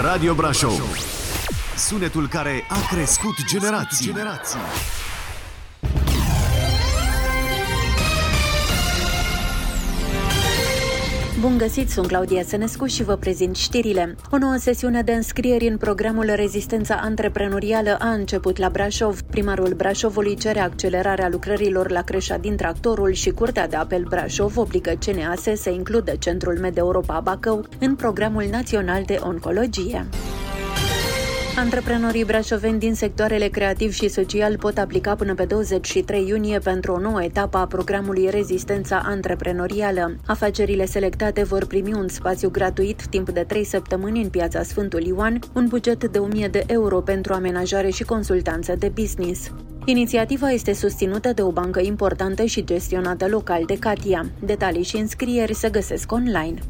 Radio Brașov. Sunetul care a crescut generații. Bun găsit, sunt Claudia Sănescu și vă prezint știrile. O nouă sesiune de înscrieri în programul Rezistența Antreprenorială a început la Brașov. Primarul Brașovului cere accelerarea lucrărilor la creșa din Tractorul și Curtea de Apel Brașov obligă CNAS să includă Centrul Med Europa Bacău în programul național de oncologie. Antreprenorii brașoveni din sectoarele creativ și social pot aplica până pe 23 iunie pentru o nouă etapă a programului Rezistența Antreprenorială. Afacerile selectate vor primi un spațiu gratuit timp de 3 săptămâni în piața Sfântul Ioan, un buget de 1000 de euro pentru amenajare și consultanță de business. Inițiativa este susținută de o bancă importantă și gestionată local de Katia. Detalii și înscrieri se găsesc online.